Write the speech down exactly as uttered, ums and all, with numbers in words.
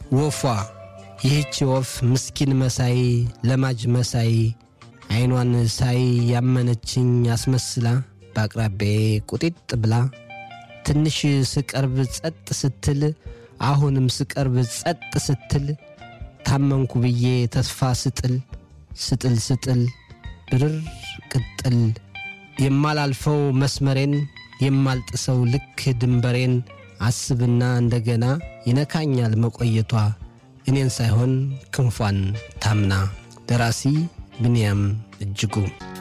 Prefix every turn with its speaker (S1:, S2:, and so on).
S1: ወፏ ይህች ወፍ ምስኪን መሳይ ለማጅ መሳይ አይኗን ሳይ ያመነችኝ አስመስላ በአቅራቢያዬ ቁጢጥ ብላ ትንሽ ስቀርብ ጸጥ ስትል አሁንም ስቀርብ ጸጥ ስትል ታመንኩ ብዬ ተስፋ ስጥል ስጥል ስጥል ብርር ቅጥል የማላልፈው መስመሬን የማልጥሰው ልክ ድንበሬን አስብና እንደገና ይነካኛል መቆየቷ እኔን ሳይሆን ክንፏን ታምና። ደራሲ ብንያም እጅጉ